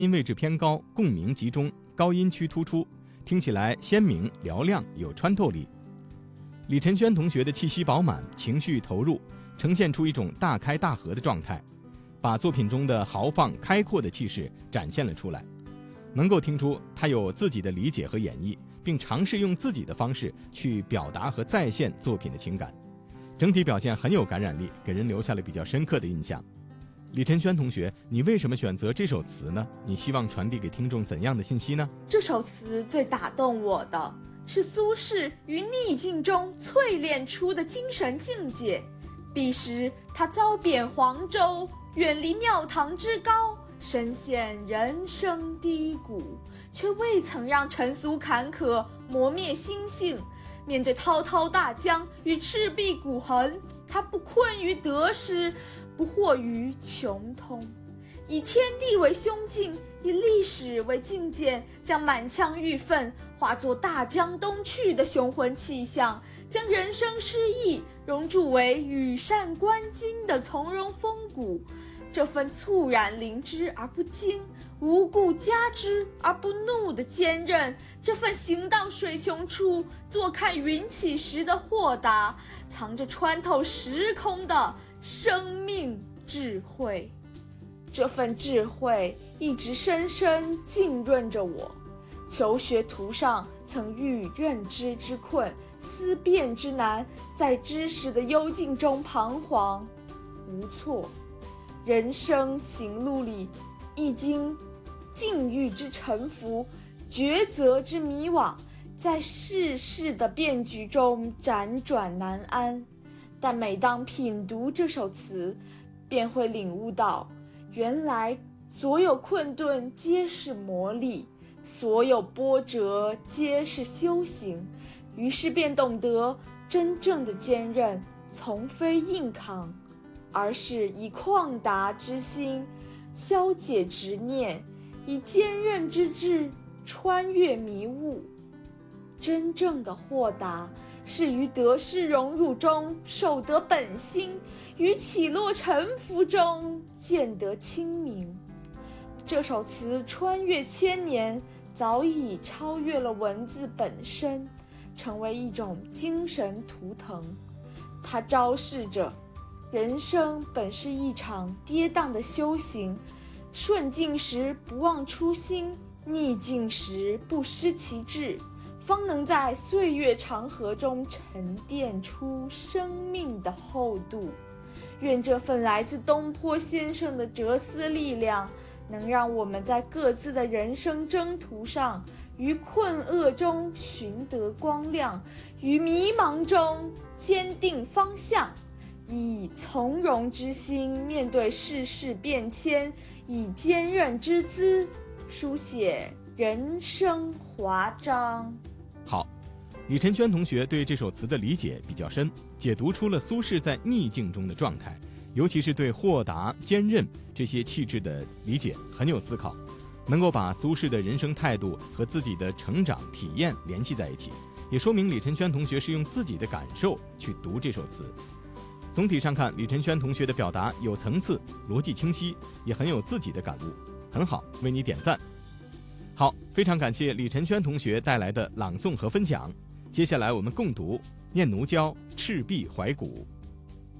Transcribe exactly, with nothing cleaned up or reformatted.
音位置偏高，共鸣集中，高音区突出，听起来鲜明嘹亮，有穿透力。李晨轩同学的气息饱满，情绪投入，呈现出一种大开大合的状态，把作品中的豪放开阔的气势展现了出来。能够听出他有自己的理解和演绎，并尝试用自己的方式去表达和再现作品的情感，整体表现很有感染力，给人留下了比较深刻的印象。李晨轩同学，你为什么选择这首词呢？你希望传递给听众怎样的信息呢？ 这首词最打动我的是苏轼于逆境中淬炼出的精神境界。彼时他遭贬黄州，远离庙堂之高，深陷人生低谷，却未曾让尘俗坎坷磨灭心性。面对滔滔大江与赤壁骨痕，他不困于得失，不惑于穷通，以天地为胸襟，以历史为镜鉴，将满腔郁愤化作大江东去的雄浑气象，将人生失意熔铸为羽扇纶巾的从容风骨。这份猝然临之而不惊，无故加之而不怒的坚韧，这份行到水穷处坐看云起时的豁达，藏着穿透时空的生命智慧。这份智慧一直深深浸润着我。求学途上曾遇认知之困，思辨之难，在知识的幽静中彷徨无措。人生行路里，历经境遇之沉浮，抉择之迷惘，在世事的变局中辗转难安。但每当品读这首词，便会领悟到，原来所有困顿皆是磨砺，所有波折皆是修行。于是便懂得，真正的坚韧从非硬扛，而是以旷达之心消解执念，以坚韧之志穿越迷雾。真正的豁达是于得失荣辱中守得本心，于起落沉浮中见得清明。这首词穿越千年，早已超越了文字本身，成为一种精神图腾。它昭示着人生本是一场跌宕的修行，顺境时不忘初心，逆境时不失其志，方能在岁月长河中沉淀出生命的厚度。愿这份来自东坡先生的哲思力量，能让我们在各自的人生征途上，于困厄中寻得光亮，于迷茫中坚定方向，以从容之心面对世事变迁，以坚韧之姿书写人生华章。 好，李晨轩同学对这首词的理解比较深，解读出了苏轼在逆境中的状态，尤其是对豁达、坚韧这些气质的理解很有思考，能够把苏轼的人生态度和自己的成长体验联系在一起，也说明李晨轩同学是用自己的感受去读这首词。总体上看，李晨轩同学的表达有层次，逻辑清晰，也很有自己的感悟，很好，为你点赞。好，非常感谢李晨轩同学带来的朗诵和分享。接下来我们共读《念奴娇·赤壁怀古》。